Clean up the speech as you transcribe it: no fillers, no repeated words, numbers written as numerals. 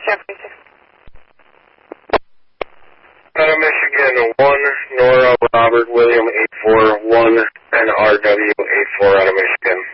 Out of Michigan, 1, Nora, Robert, William, 841, and RW, 84 out of Michigan.